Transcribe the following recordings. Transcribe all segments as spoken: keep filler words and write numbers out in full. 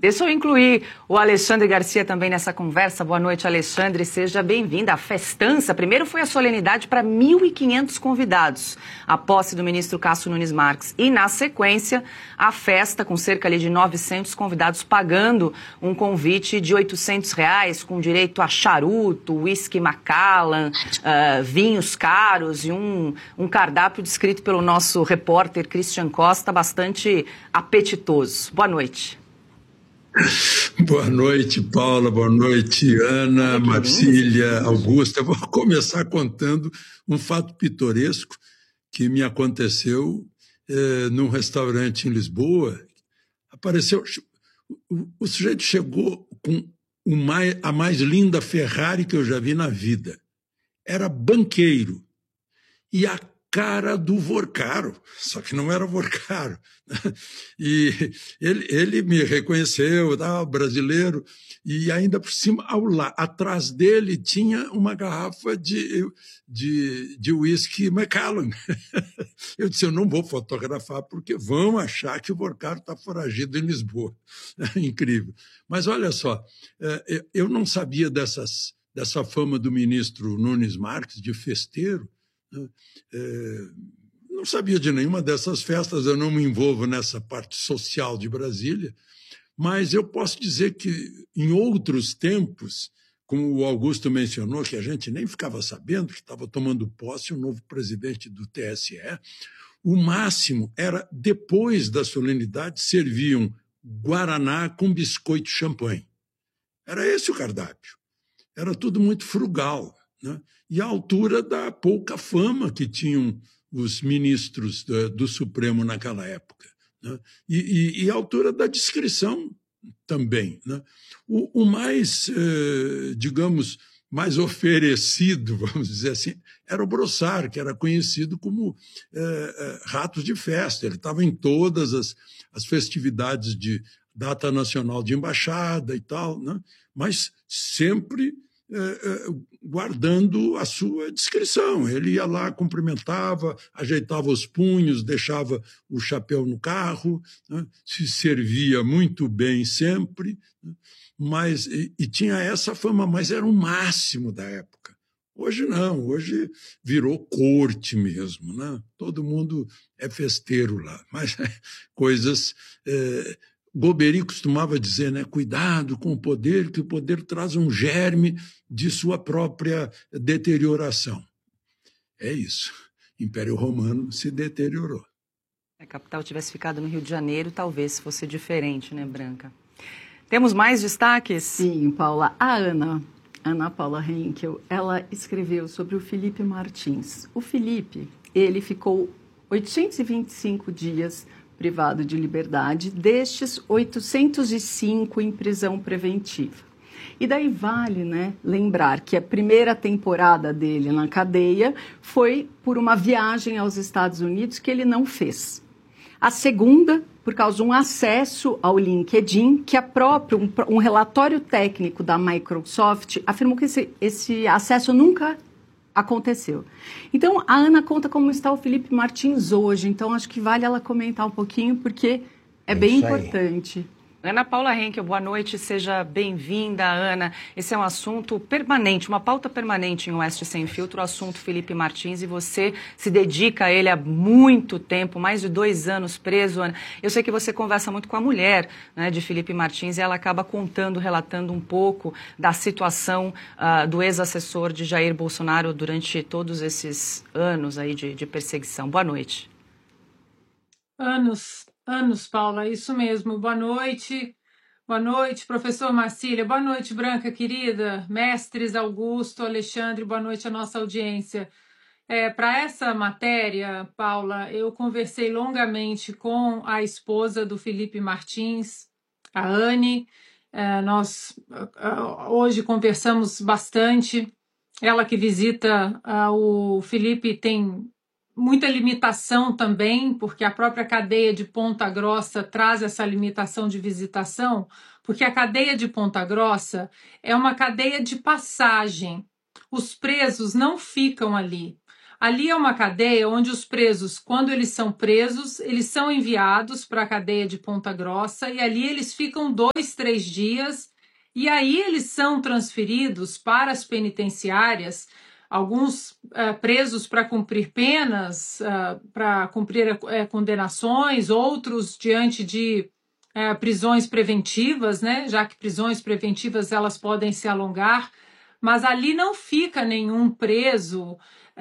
Deixa eu incluir o Alexandre Garcia também nessa conversa. Boa noite, Alexandre. Seja bem-vindo à festança. Primeiro foi a solenidade para mil e quinhentos convidados, a posse do ministro Cássio Nunes Marques. E, na sequência, a festa com cerca ali, de novecentos convidados pagando um convite de oitocentos reais, com direito a charuto, whisky Macallan, uh, vinhos caros e um, um cardápio descrito pelo nosso repórter Christian Costa, bastante apetitoso. Boa noite. Boa noite, Paula, boa noite, Ana, Marcília, Augusta. Eu vou começar contando um fato pitoresco que me aconteceu eh, num restaurante em Lisboa. Apareceu, o, o sujeito chegou com o mais, a mais linda Ferrari que eu já vi na vida. Era banqueiro. E a cara do Vorcaro, só que não era Vorcaro. E ele, ele me reconheceu, ah, brasileiro, e ainda por cima, ao lá, atrás dele tinha uma garrafa de, de, de whisky Macallan. Eu disse, eu não vou fotografar porque vão achar que o Vorcaro está foragido em Lisboa. Incrível. Mas olha só, eu não sabia dessas, dessa fama do ministro Nunes Marques, de festeiro. É, não sabia de nenhuma dessas festas, eu não me envolvo nessa parte social de Brasília, mas eu posso dizer que em outros tempos, como o Augusto mencionou, que a gente nem ficava sabendo que estava tomando posse o novo presidente do T S E, o máximo era, depois da solenidade, serviam guaraná com biscoito champanhe. Era esse o cardápio. Era tudo muito frugal, né? E à altura da pouca fama que tinham os ministros do, do Supremo naquela época, né? E, e, e à altura da discrição também, né? O, o mais, eh, digamos, mais oferecido, vamos dizer assim, era o Brossard, que era conhecido como eh, eh, rato de festa. Ele estava em todas as, as festividades de data nacional de embaixada e tal, né? Mas sempre guardando a sua discrição. Ele ia lá, cumprimentava, ajeitava os punhos, deixava o chapéu no carro, né? Se servia muito bem sempre, né? Mas, e, e tinha essa fama, mas era o máximo da época. Hoje não, hoje virou corte mesmo, né? Todo mundo é festeiro lá, mas coisas... É, Golbery costumava dizer, né, cuidado com o poder, que o poder traz um germe de sua própria deterioração. É isso. O Império Romano se deteriorou. Se a capital tivesse ficado no Rio de Janeiro, talvez fosse diferente, né, Branca? Temos mais destaques? Sim, Paula. A Ana, Ana Paula Henkel, ela escreveu sobre o Felipe Martins. O Felipe, ele ficou oitocentos e vinte e cinco dias privado de liberdade, destes oitocentos e cinco em prisão preventiva. E daí vale, né, lembrar que a primeira temporada dele na cadeia foi por uma viagem aos Estados Unidos que ele não fez. A segunda, por causa de um acesso ao LinkedIn, que a própria, um, um relatório técnico da Microsoft afirmou que esse, esse acesso nunca aconteceu. Então, a Ana conta como está o Felipe Martins hoje, então acho que vale ela comentar um pouquinho, porque é, é bem importante. Ana Paula Henkel, boa noite, seja bem-vinda, Ana. Esse é um assunto permanente, uma pauta permanente em Oeste Sem Filtro, o assunto Felipe Martins, e você se dedica a ele há muito tempo, mais de dois anos preso, Ana. Eu sei que você conversa muito com a mulher, né, de Felipe Martins, e ela acaba contando, relatando um pouco da situação uh, do ex-assessor de Jair Bolsonaro durante todos esses anos aí de, de perseguição. Boa noite. Anos... Anos, Paula, isso mesmo. Boa noite, boa noite, professor Marcília, boa noite, Branca, querida, mestres Augusto, Alexandre, boa noite à nossa audiência. É, para essa matéria, Paula, eu conversei longamente com a esposa do Felipe Martins, a Anne, é, nós hoje conversamos bastante, ela que visita uh, o Felipe tem muita limitação também, porque a própria cadeia de Ponta Grossa traz essa limitação de visitação, porque a cadeia de Ponta Grossa é uma cadeia de passagem. Os presos não ficam ali. Ali é uma cadeia onde os presos, quando eles são presos, eles são enviados para a cadeia de Ponta Grossa e ali eles ficam dois, três dias e aí eles são transferidos para as penitenciárias, alguns uh, presos para cumprir penas, uh, para cumprir uh, condenações, outros diante de uh, prisões preventivas, né? Já que prisões preventivas elas podem se alongar, mas ali não fica nenhum preso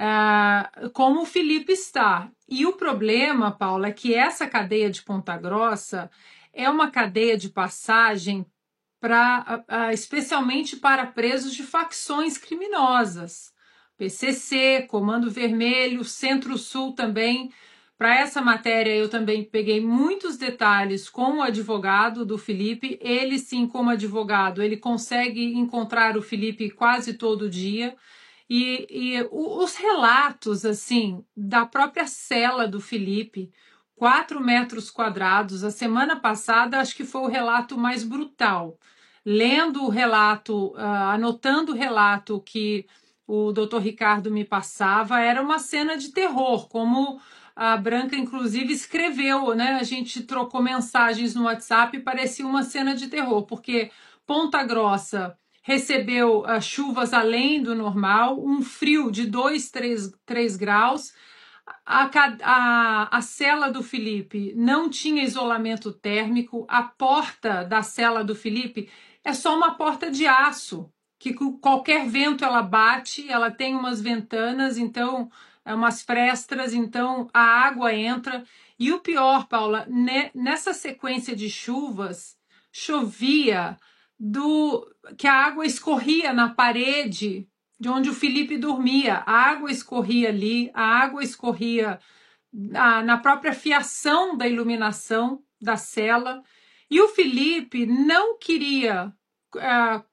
uh, como o Felipe está. E o problema, Paula, é que essa cadeia de Ponta Grossa é uma cadeia de passagem pra, uh, uh, especialmente para presos de facções criminosas. P C C, Comando Vermelho, Centro-Sul também. Para essa matéria eu também peguei muitos detalhes com o advogado do Felipe. Ele sim, como advogado, ele consegue encontrar o Felipe quase todo dia. E, e os relatos assim da própria cela do Felipe, quatro metros quadrados, a semana passada acho que foi o relato mais brutal. Lendo o relato, uh, anotando o relato que o doutor Ricardo me passava, era uma cena de terror, como a Branca, inclusive, escreveu, né? A gente trocou mensagens no WhatsApp e parecia uma cena de terror, porque Ponta Grossa recebeu uh, chuvas além do normal, um frio de dois, três graus, a, a, a cela do Felipe não tinha isolamento térmico, a porta da cela do Felipe é só uma porta de aço, que qualquer vento ela bate, ela tem umas ventanas, então, umas frestras, então a água entra. E o pior, Paula, nessa sequência de chuvas, chovia do que a água escorria na parede de onde o Felipe dormia. A água escorria ali, a água escorria na, na própria fiação da iluminação da cela. E o Felipe não queria uh,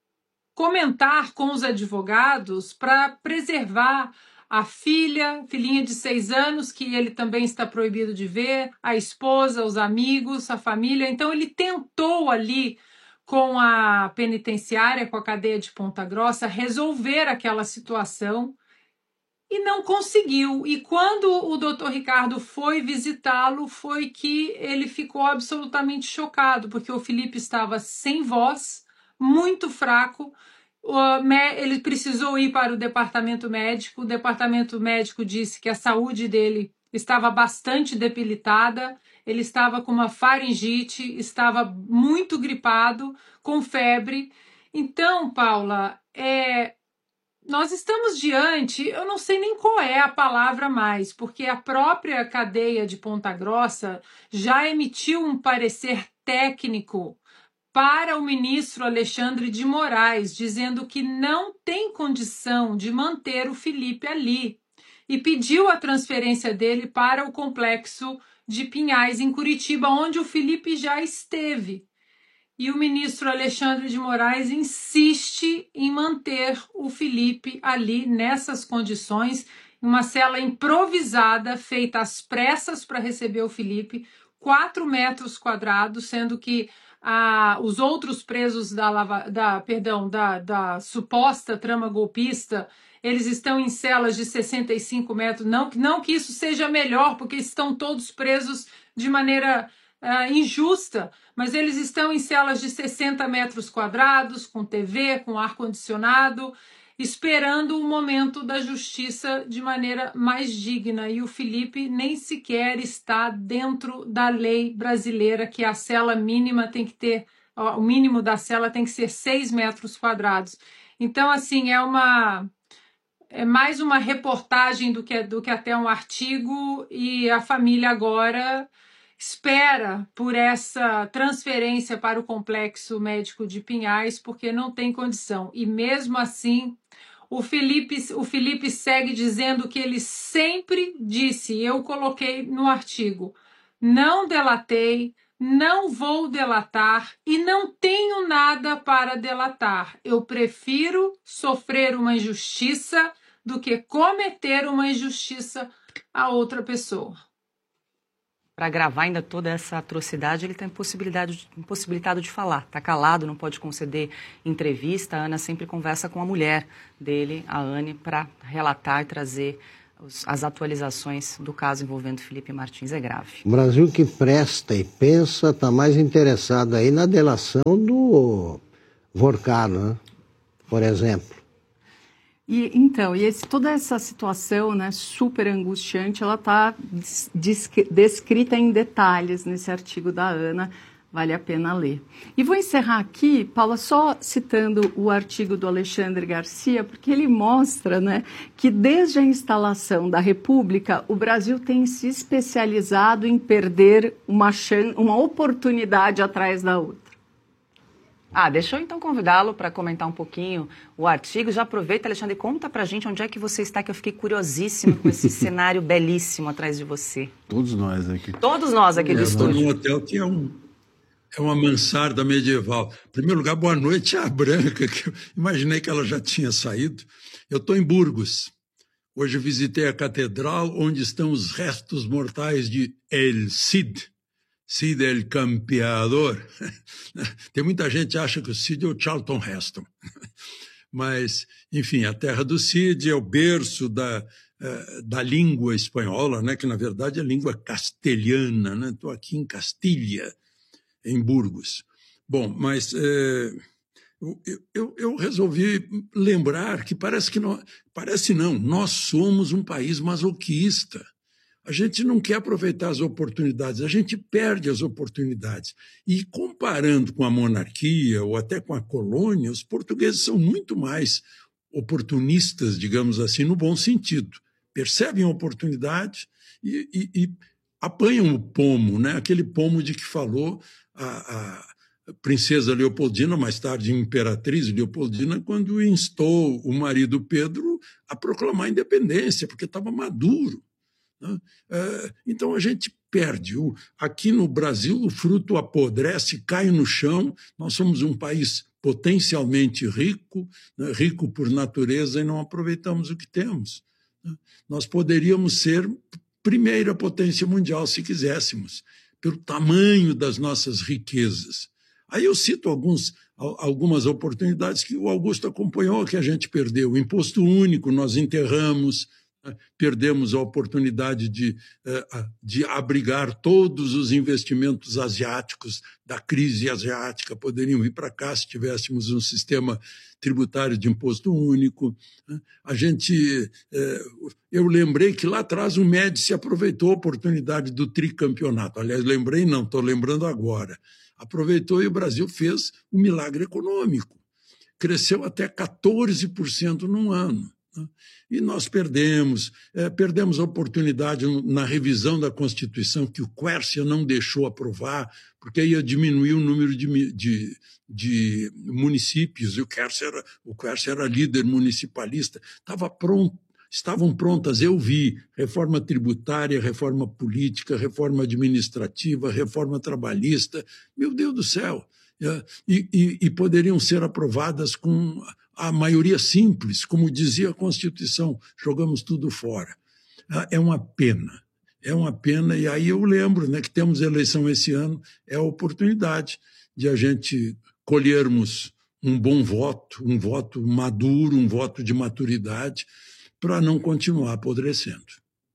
comentar com os advogados para preservar a filha, filhinha de seis anos, que ele também está proibido de ver, a esposa, os amigos, a família. Então ele tentou ali, com a penitenciária, com a cadeia de Ponta Grossa, resolver aquela situação e não conseguiu. E quando o doutor Ricardo foi visitá-lo, foi que ele ficou absolutamente chocado, porque o Felipe estava sem voz, muito fraco. Ele precisou ir para o departamento médico. O departamento médico disse que a saúde dele estava bastante debilitada, ele estava com uma faringite, estava muito gripado, com febre. Então, Paula, é, nós estamos diante, eu não sei nem qual é a palavra mais, porque a própria cadeia de Ponta Grossa já emitiu um parecer técnico para o ministro Alexandre de Moraes, dizendo que não tem condição de manter o Felipe ali e pediu a transferência dele para o complexo de Pinhais, em Curitiba, onde o Felipe já esteve. E o ministro Alexandre de Moraes insiste em manter o Felipe ali nessas condições, uma cela improvisada, feita às pressas para receber o Felipe, quatro metros quadrados, sendo que Ah, os outros presos da, lava, da, perdão, da, da suposta trama golpista, eles estão em celas de sessenta e cinco metros. Não, não que isso seja melhor, porque estão todos presos de maneira uh, injusta, mas eles estão em celas de sessenta metros quadrados, com T V, com ar-condicionado, esperando o momento da justiça de maneira mais digna. E o Felipe nem sequer está dentro da lei brasileira, que a cela mínima tem que ter, o mínimo da cela tem que ser seis metros quadrados. Então, assim, é uma é mais uma reportagem do que, do que até um artigo, e a família agora espera por essa transferência para o complexo médico de Pinhais, porque não tem condição. E mesmo assim, o Felipe, o Felipe segue dizendo que ele sempre disse, eu coloquei no artigo, não delatei, não vou delatar e não tenho nada para delatar. Eu prefiro sofrer uma injustiça do que cometer uma injustiça a outra pessoa. Para gravar ainda toda essa atrocidade, ele está impossibilidade, impossibilitado de falar. Está calado, não pode conceder entrevista. A Ana sempre conversa com a mulher dele, a Anne, para relatar e trazer os, as atualizações do caso envolvendo Felipe Martins. É grave. O Brasil que presta e pensa está mais interessado aí na delação do Vorcano, né? Por exemplo. E, então, e esse, toda essa situação, né, super angustiante, ela está descrita em detalhes nesse artigo da Ana, vale a pena ler. E vou encerrar aqui, Paula, só citando o artigo do Alexandre Garcia, porque ele mostra, né, que desde a instalação da República, o Brasil tem se especializado em perder uma, chance, uma oportunidade atrás da outra. Ah, deixa eu então convidá-lo para comentar um pouquinho o artigo. Já aproveita, Alexandre, conta pra gente onde é que você está, que eu fiquei curiosíssima com esse cenário belíssimo atrás de você. Todos nós aqui. Todos nós aqui do Eu estúdio. estou num hotel que é, um, é uma mansarda medieval. Em primeiro lugar, boa noite à Branca, que eu imaginei que ela já tinha saído. Eu estou em Burgos. Hoje visitei a catedral onde estão os restos mortais de El Cid. Cid el Campeador. Tem muita gente que acha que o Cid é o Charlton Heston. Mas, enfim, a terra do Cid é o berço da, da língua espanhola, né? Que na verdade é língua castelhana. Né? Estou aqui em Castilha, em Burgos. Bom, mas é, eu, eu, eu resolvi lembrar que parece que não, parece não, nós somos um país masoquista. A gente não quer aproveitar as oportunidades, a gente perde as oportunidades. E comparando com a monarquia ou até com a colônia, os portugueses são muito mais oportunistas, digamos assim, no bom sentido. Percebem a oportunidade e, e, e apanham o pomo, né? Aquele pomo de que falou a, a princesa Leopoldina, mais tarde imperatriz Leopoldina, quando instou o marido Pedro a proclamar a independência, porque estava maduro. Então a gente perde. Aqui no Brasil o fruto apodrece, cai no chão. Nós somos um país potencialmente rico, né? Rico por natureza, e não aproveitamos o que temos. Nós poderíamos ser primeira potência mundial se quiséssemos, pelo tamanho das nossas riquezas. Aí eu cito alguns, algumas oportunidades que o Augusto acompanhou, que a gente perdeu. O imposto único nós enterramos, perdemos a oportunidade de, de abrigar todos os investimentos asiáticos da crise asiática, poderiam vir para cá se tivéssemos um sistema tributário de imposto único. A gente, eu lembrei que lá atrás o Médici aproveitou a oportunidade do tricampeonato. Aliás, lembrei não, estou lembrando agora. Aproveitou e o Brasil fez um milagre econômico. Cresceu até quatorze por cento num ano. E nós perdemos, é, perdemos a oportunidade na revisão da Constituição, que o Quércia não deixou aprovar, porque ia diminuir o número de, de, de municípios, e o Quércia era, o Quércia era líder municipalista. Estava pronto, estavam prontas, eu vi, reforma tributária, reforma política, reforma administrativa, reforma trabalhista. Meu Deus do céu! É, e, e, e poderiam ser aprovadas com a maioria simples, como dizia a Constituição, jogamos tudo fora. É uma pena, é uma pena, e aí eu lembro, né, que temos eleição esse ano, é a oportunidade de a gente colhermos um bom voto, um voto maduro, um voto de maturidade, para não continuar apodrecendo.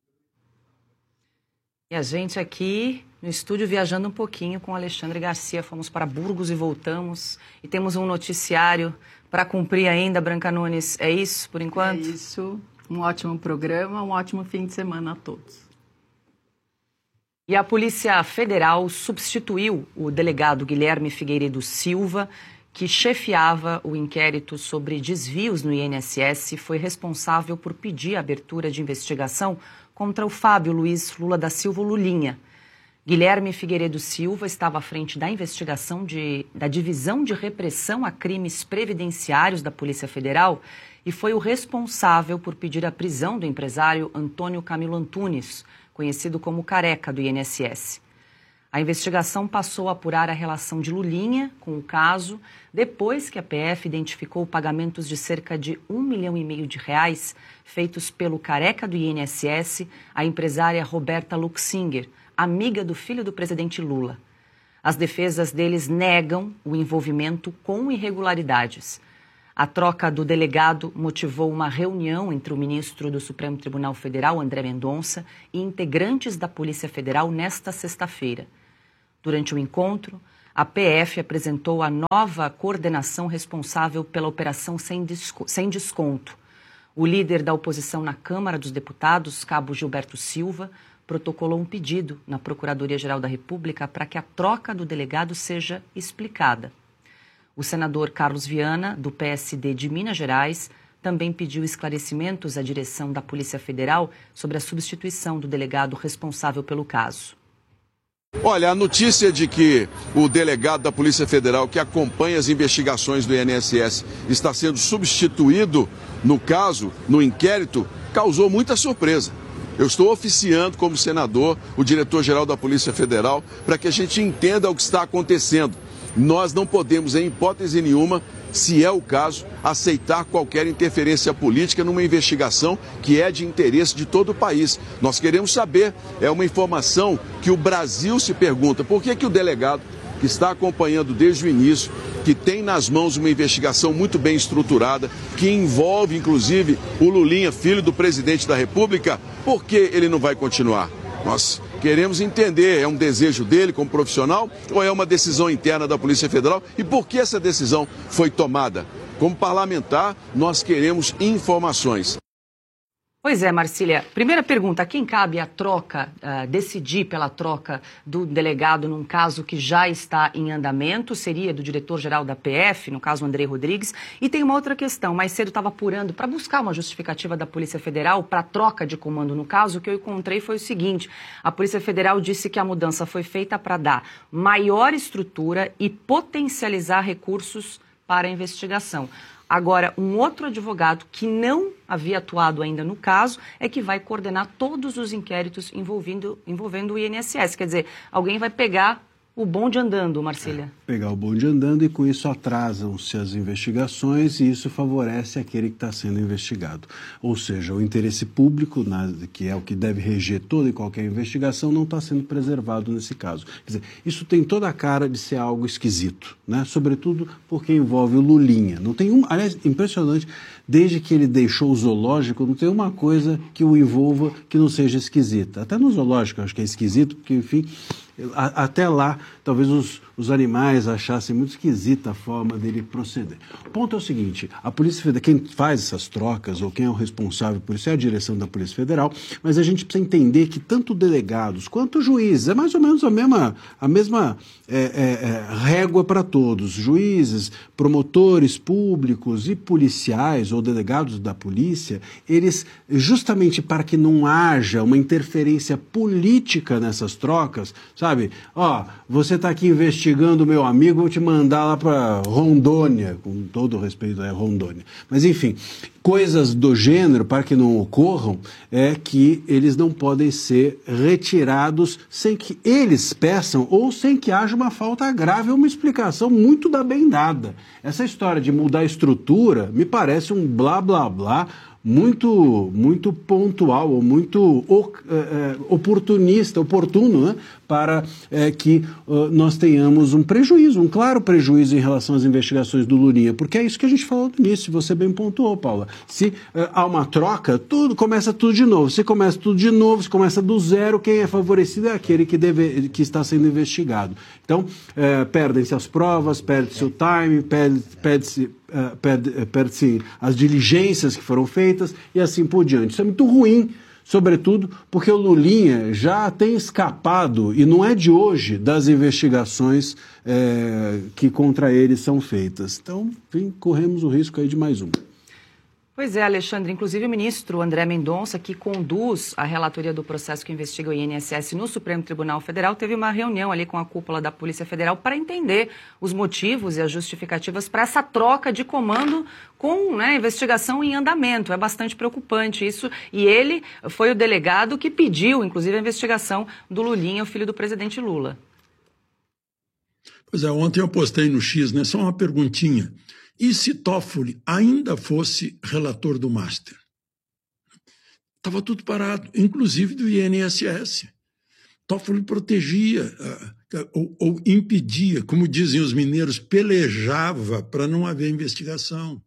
E a gente aqui no estúdio viajando um pouquinho com o Alexandre Garcia, fomos para Burgos e voltamos, e temos um noticiário para cumprir ainda, Branca Nunes. É isso, por enquanto? É isso. Um ótimo programa, um ótimo fim de semana a todos. E a Polícia Federal substituiu o delegado Guilherme Figueiredo Silva, que chefiava o inquérito sobre desvios no I N S S e foi responsável por pedir a abertura de investigação contra o Fábio Luiz Lula da Silva Lulinha. Guilherme Figueiredo Silva estava à frente da investigação de, da Divisão de Repressão a Crimes Previdenciários da Polícia Federal e foi o responsável por pedir a prisão do empresário Antônio Camilo Antunes, conhecido como Careca do I N S S. A investigação passou a apurar a relação de Lulinha com o caso, depois que a P F identificou pagamentos de cerca de um milhão e meio de reais feitos pelo Careca do I N S S à empresária Roberta Luxinger, amiga do filho do presidente Lula. As defesas deles negam o envolvimento com irregularidades. A troca do delegado motivou uma reunião entre o ministro do Supremo Tribunal Federal, André Mendonça, e integrantes da Polícia Federal nesta sexta-feira. Durante o encontro, a P F apresentou a nova coordenação responsável pela operação sem, desco- sem desconto. O líder da oposição na Câmara dos Deputados, cabo Gilberto Silva, protocolou um pedido na Procuradoria-Geral da República para que a troca do delegado seja explicada. O senador Carlos Viana, do P S D de Minas Gerais, também pediu esclarecimentos à direção da Polícia Federal sobre a substituição do delegado responsável pelo caso. Olha, a notícia de que o delegado da Polícia Federal que acompanha as investigações do I N S S está sendo substituído no caso, no inquérito, causou muita surpresa. Eu estou oficiando como senador o diretor-geral da Polícia Federal para que a gente entenda o que está acontecendo. Nós não podemos, em hipótese nenhuma, se é o caso, aceitar qualquer interferência política numa investigação que é de interesse de todo o país. Nós queremos saber, é uma informação que o Brasil se pergunta, por que que o delegado que está acompanhando desde o início, que tem nas mãos uma investigação muito bem estruturada, que envolve inclusive o Lulinha, filho do presidente da República, por que ele não vai continuar? Nós queremos entender, é um desejo dele como profissional ou é uma decisão interna da Polícia Federal e por que essa decisão foi tomada? Como parlamentar, nós queremos informações. Pois é, Marcília. Primeira pergunta, a quem cabe a troca, uh, decidir pela troca do delegado num caso que já está em andamento? Seria do diretor-geral da P F, no caso André Rodrigues. E tem uma outra questão, mais cedo estava apurando para buscar uma justificativa da Polícia Federal para a troca de comando no caso. O que eu encontrei foi o seguinte, a Polícia Federal disse que a mudança foi feita para dar maior estrutura e potencializar recursos para a investigação. Agora, um outro advogado que não havia atuado ainda no caso é que vai coordenar todos os inquéritos envolvendo, envolvendo o I N S S. Quer dizer, alguém vai pegar o bonde andando, Marcília. É, pegar o bonde andando e com isso atrasam-se as investigações e isso favorece aquele que está sendo investigado. Ou seja, o interesse público, na, que é o que deve reger toda e qualquer investigação, não está sendo preservado nesse caso. Quer dizer, isso tem toda a cara de ser algo esquisito, né? Sobretudo porque envolve o Lulinha. Não tem um, aliás, impressionante, desde que ele deixou o zoológico, não tem uma coisa que o envolva que não seja esquisita. Até no zoológico eu acho que é esquisito, porque, enfim, a, até lá, talvez os, os animais achassem muito esquisita a forma dele proceder. O ponto é o seguinte, a Polícia Federal, quem faz essas trocas, ou quem é o responsável por isso, é a direção da Polícia Federal, mas a gente precisa entender que tanto delegados quanto juízes, é mais ou menos a mesma, a mesma é, é, é, régua para todos, juízes, promotores públicos e policiais ou delegados da polícia, eles, justamente para que não haja uma interferência política nessas trocas, sabe? Ó, você está aqui investigando o meu amigo, vou te mandar lá para Rondônia, com todo o respeito, é Rondônia. Mas, enfim, coisas do gênero, para que não ocorram, é que eles não podem ser retirados sem que eles peçam ou sem que haja uma falta grave ou uma explicação muito da bem dada. Essa história de mudar a estrutura me parece um blá, blá, blá, muito, muito pontual ou muito é, oportunista, oportuno, né, para é, que uh, nós tenhamos um prejuízo, um claro prejuízo em relação às investigações do Lulinha, porque é isso que a gente falou no início, você bem pontuou, Paula. Se uh, há uma troca, tudo começa tudo de novo. Se começa tudo de novo, se começa do zero, quem é favorecido é aquele que, deve, que está sendo investigado. Então, uh, perdem-se as provas, perde-se o time, perde, perde-se Uh, perde, uh, perde-se as diligências que foram feitas e assim por diante. Isso é muito ruim, sobretudo porque o Lulinha já tem escapado, e não é de hoje, das investigações é, que contra ele são feitas. Então, enfim, corremos o risco aí de mais um. Pois é, Alexandre. Inclusive o ministro André Mendonça, que conduz a relatoria do processo que investiga o I N S S no Supremo Tribunal Federal, teve uma reunião ali com a cúpula da Polícia Federal para entender os motivos e as justificativas para essa troca de comando com, né, investigação em andamento. É bastante preocupante isso. E ele foi o delegado que pediu, inclusive, a investigação do Lulinha, o filho do presidente Lula. Pois é, ontem eu postei no X, né? Só uma perguntinha. E se Toffoli ainda fosse relator do Master? Estava tudo parado, inclusive do I N S S. Toffoli protegia uh, ou, ou impedia, como dizem os mineiros, pelejava para não haver investigação.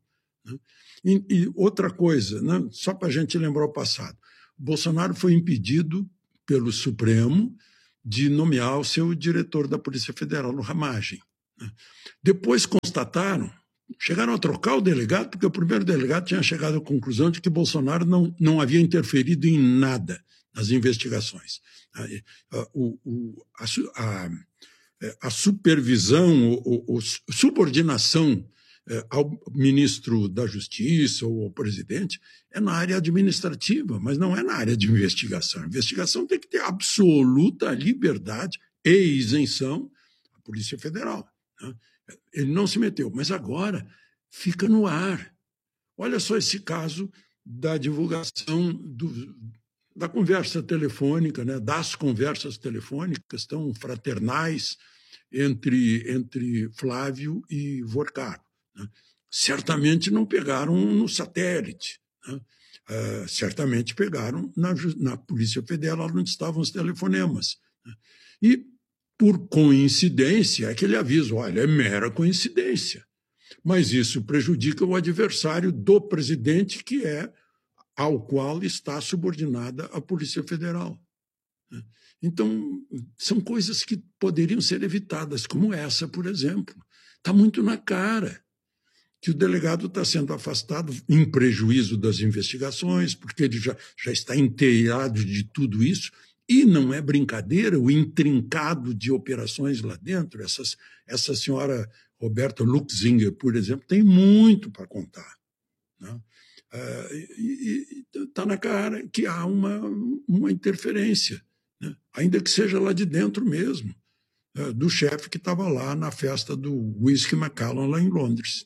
Né? E, e outra coisa, né? Só para a gente lembrar o passado, Bolsonaro foi impedido pelo Supremo de nomear o seu diretor da Polícia Federal no Ramagem. Né? Depois constataram, chegaram a trocar o delegado, porque o primeiro delegado tinha chegado à conclusão de que Bolsonaro não, não havia interferido em nada nas investigações. A, o, o, a, a, a supervisão, a, a subordinação ao ministro da Justiça ou ao presidente é na área administrativa, mas não é na área de investigação. A investigação tem que ter absoluta liberdade e isenção à Polícia Federal. Né? Ele não se meteu, mas agora fica no ar. Olha só esse caso da divulgação do, da conversa telefônica, né? Das conversas telefônicas tão fraternais entre, entre Flávio e Vorcaro. Né? Certamente não pegaram no satélite, né? uh, certamente pegaram na, na Polícia Federal onde estavam os telefonemas. Né? E, por coincidência, aquele aviso, olha, é mera coincidência, mas isso prejudica o adversário do presidente, que é ao qual está subordinada a Polícia Federal. Né? Então, são coisas que poderiam ser evitadas, como essa, por exemplo. Está muito na cara que o delegado está sendo afastado em prejuízo das investigações, porque ele já, já está inteirado de tudo isso, e não é brincadeira o intrincado de operações lá dentro. Essas, essa senhora Roberta Luxinger, por exemplo, tem muito para contar. Né? Uh, e está na cara que há uma, uma interferência, né? Ainda que seja lá de dentro mesmo, uh, do chefe que estava lá na festa do Whisky Macallan lá em Londres.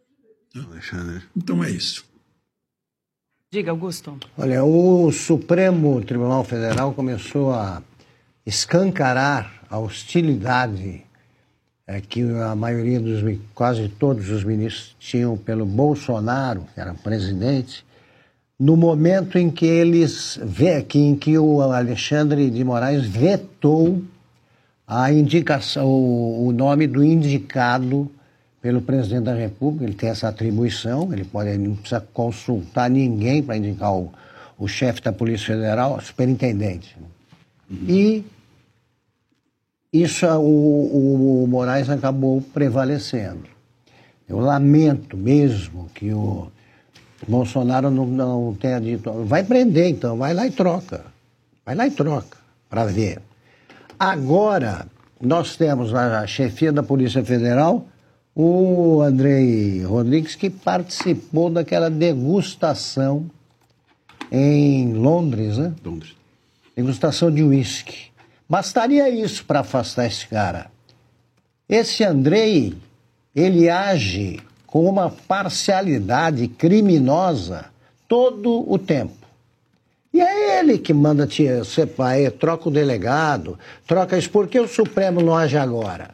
Então é isso. Diga, Augusto. Olha, o Supremo Tribunal Federal começou a escancarar a hostilidade é, que a maioria dos, quase todos os ministros tinham pelo Bolsonaro, que era presidente, no momento em que eles que, em que o Alexandre de Moraes vetou a indicação, o, o nome do indicado pelo presidente da República. Ele tem essa atribuição, ele pode, ele não precisa consultar ninguém para indicar o, o chefe da Polícia Federal, o superintendente. Uhum. E isso o, o Moraes acabou prevalecendo. Eu lamento mesmo que o Bolsonaro não, não tenha dito, vai prender então, vai lá e troca. Vai lá e troca, para ver. Agora, nós temos a chefia da Polícia Federal, o Andrei Rodrigues, que participou daquela degustação em Londres, né? Londres. Degustação de uísque. Bastaria isso para afastar esse cara. Esse Andrei, ele age com uma parcialidade criminosa todo o tempo. E é ele que manda te separar, troca o delegado, troca isso. Por que o Supremo não age agora?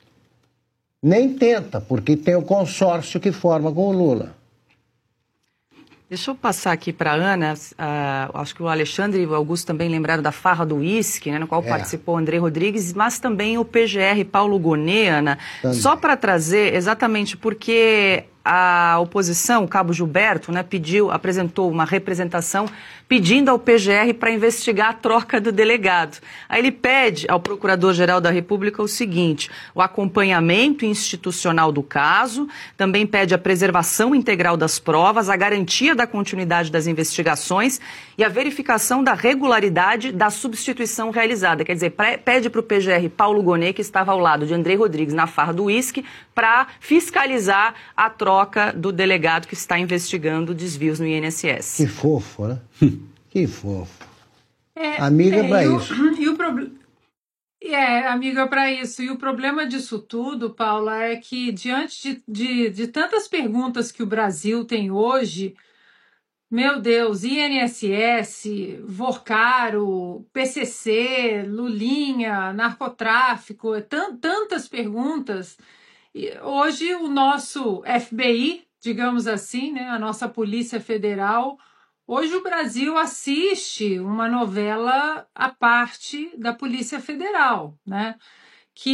Nem tenta, porque tem o consórcio que forma com o Lula. Deixa eu passar aqui para a Ana, uh, acho que o Alexandre e o Augusto também lembraram da farra do uísque, né, no qual é. participou o André Rodrigues, mas também o P G R Paulo Gonet, Ana, também. Só para trazer exatamente porque a oposição, o cabo Gilberto, né, pediu, apresentou uma representação pedindo ao P G R para investigar a troca do delegado. Aí ele pede ao Procurador-Geral da República o seguinte, o acompanhamento institucional do caso, também pede a preservação integral das provas, a garantia da continuidade das investigações e a verificação da regularidade da substituição realizada. Quer dizer, pede para o P G R Paulo Gonet, que estava ao lado de André Rodrigues na farra do uísque, para fiscalizar a troca do delegado que está investigando desvios no I N S S. Que fofo, né? Que fofo. É, amiga é, para e isso. O, e o pro... É, amiga para isso. E o problema disso tudo, Paula, é que diante de, de, de tantas perguntas que o Brasil tem hoje, meu Deus, I N S S, Vorcaro, P C C, Lulinha, narcotráfico, tantas perguntas. E hoje o nosso F B I, digamos assim, né, a nossa Polícia Federal, hoje o Brasil assiste uma novela à parte da Polícia Federal, né, que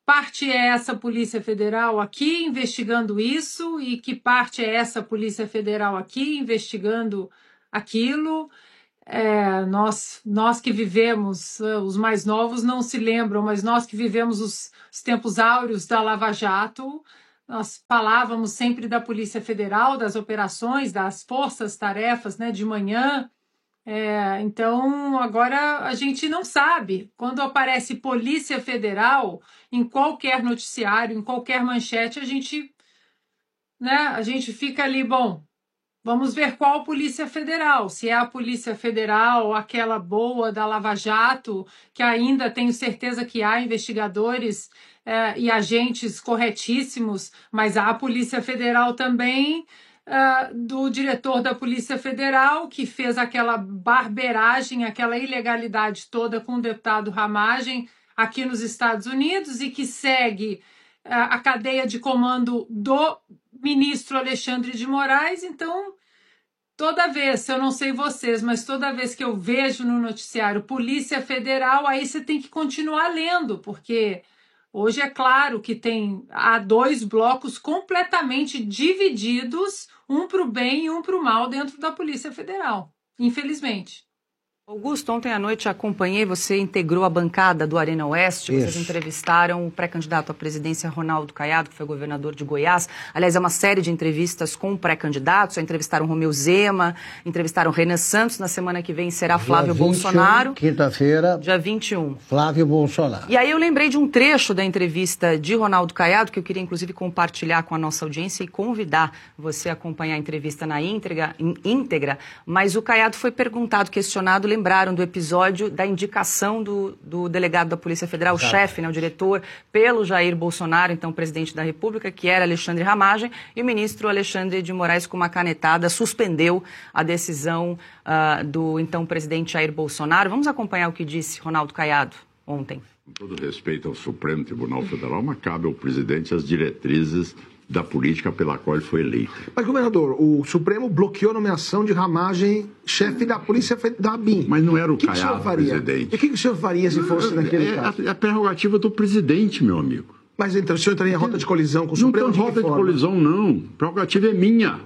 parte é essa Polícia Federal aqui investigando isso e que parte é essa Polícia Federal aqui investigando aquilo. É, nós, nós que vivemos, os mais novos não se lembram, mas nós que vivemos os, os tempos áureos da Lava Jato, nós falávamos sempre da Polícia Federal, das operações, das forças-tarefas, né, de manhã. É, então, agora a gente não sabe. Quando aparece Polícia Federal, em qualquer noticiário, em qualquer manchete, a gente, né, a gente fica ali, bom, vamos ver qual Polícia Federal. Se é a Polícia Federal, aquela boa da Lava Jato, que ainda tenho certeza que há investigadores é, e agentes corretíssimos, mas há a Polícia Federal também... Uh, do diretor da Polícia Federal, que fez aquela barberagem, aquela ilegalidade toda com o deputado Ramagem aqui nos Estados Unidos e que segue uh, a cadeia de comando do ministro Alexandre de Moraes. Então, toda vez, eu não sei vocês, mas toda vez que eu vejo no noticiário Polícia Federal, aí você tem que continuar lendo, porque... Hoje é claro que tem, há dois blocos completamente divididos, um para o bem e um para o mal dentro da Polícia Federal, infelizmente. Augusto, ontem à noite acompanhei, você integrou a bancada do Arena Oeste, Isso. Vocês entrevistaram o pré-candidato à presidência Ronaldo Caiado, que foi governador de Goiás. Aliás, é uma série de entrevistas com pré-candidatos, entrevistaram Romeu Zema, entrevistaram Renan Santos, na semana que vem será Flávio Dia vinte e um, Bolsonaro. Quinta-feira. Dia vinte e um. Flávio Bolsonaro. E aí eu lembrei de um trecho da entrevista de Ronaldo Caiado, que eu queria inclusive compartilhar com a nossa audiência e convidar você a acompanhar a entrevista na íntegra, íntegra. Mas o Caiado foi perguntado, questionado, lembraram do episódio da indicação do, do delegado da Polícia Federal, o chefe, né, o diretor, pelo Jair Bolsonaro, então presidente da República, que era Alexandre Ramagem, e o ministro Alexandre de Moraes, com uma canetada, suspendeu a decisão uh, do então presidente Jair Bolsonaro. Vamos acompanhar o que disse Ronaldo Caiado ontem. Com todo respeito ao Supremo Tribunal Federal, mas cabe ao presidente as diretrizes da política pela qual ele foi eleito. Mas, governador, o Supremo bloqueou a nomeação de Ramagem, chefe da Polícia da ABIN. Mas não era o, o que Caiado, que o faria? presidente. E o que, que o senhor faria se fosse não, naquele é, caso? É a prerrogativa do presidente, meu amigo. Mas então o senhor entraria em rota de colisão com o não Supremo? Não tem rota de, de colisão, não. A prerrogativa é minha.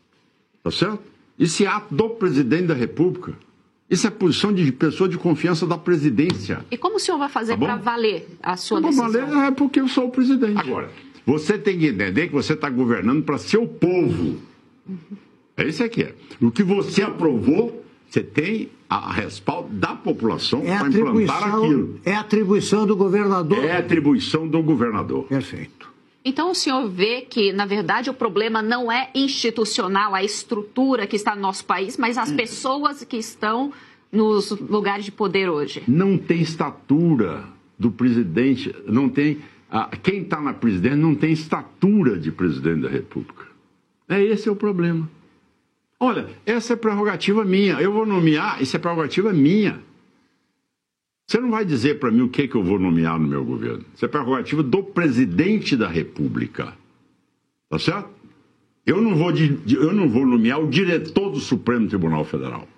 Tá certo? Isso é ato do presidente da República. Isso é posição de pessoa de confiança da presidência. E como o senhor vai fazer tá para valer a sua pra decisão? Valer é porque eu sou o presidente. Agora, você tem que entender que você está governando para seu povo. Uhum. É isso aqui. É. O que você aprovou, você tem a respaldo da população é para implantar aquilo. É atribuição do governador. É atribuição do governador. Perfeito. Então o senhor vê que, na verdade, o problema não é institucional, a estrutura que está no nosso país, mas as pessoas que estão nos lugares de poder hoje. Não tem estatura do presidente, não tem... Ah, quem está na presidência não tem estatura de presidente da República. É, esse é o problema. Olha, essa é prerrogativa minha. Eu vou nomear, isso é prerrogativa minha. Você não vai dizer para mim o que, que eu vou nomear no meu governo. Isso é prerrogativa do presidente da República. Tá certo? Eu não vou, eu não vou nomear o diretor do Supremo Tribunal Federal.